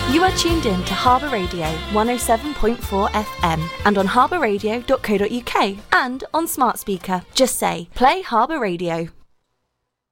You are tuned in to Harbour Radio 107.4 FM and on harbourradio.co.uk and on smart speaker. Just say, play Harbour Radio.